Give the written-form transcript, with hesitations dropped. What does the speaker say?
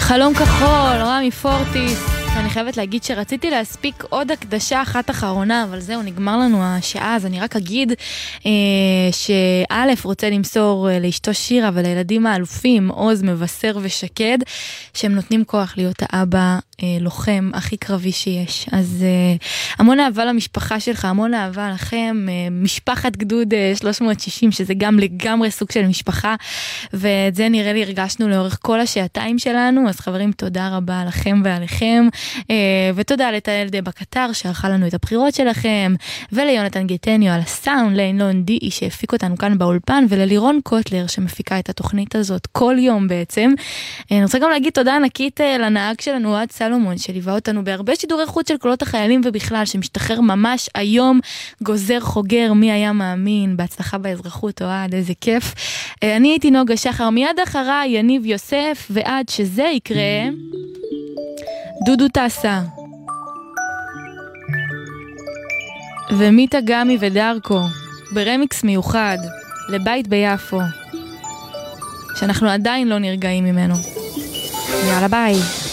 חלום כחול, רמי פורטיס. אני חייבת להגיד שרציתי להספיק עוד הקדשה אחת אחרונה, אבל זהו, נגמר לנו השעה, אז אני רק אגיד שא' רוצה למסור לאשתו שירה ולילדים האלופים, עוז, מבשר ושקד, שהם נותנים כוח להיות האבא לוחם הכי קרבי שיש. אז המון אהבה למשפחה שלך, המון אהבה לכם, משפחת גדוד 360, שזה גם לגמרי סוג של משפחה, ואת זה נראה לי הרגשנו לאורך כל השעתיים שלנו, אז חברים, תודה רבה לכם ועליכם, ותודה לטייל די בקטר שערכה לנו את הבחירות שלכם, וליונתן גטניו על הסאונד, לאינלון די שהפיק אותנו כאן באולפן, וללירון קוטלר שמפיקה את התוכנית הזאת כל יום בעצם. אני רוצה גם להגיד תודה ענקית לנהג שלנו אוהד סלומון, שליווה אותנו בהרבה שידורי חוץ של קולות החיילים ובכלל, שמשתחרר ממש היום, גוזר חוגר, מי היה מאמין, בהצלחה באזרחות אוהד, איזה כיף. אני הייתי נוגה שחר, מיד אחריי יניב יוסף, ועד שזה יקרה דודו טסה ומיטה גמי ודרקו ברמיקס מיוחד לבית ביפו שאנחנו עדיין לא נרגעים ממנו. יאללה ביי.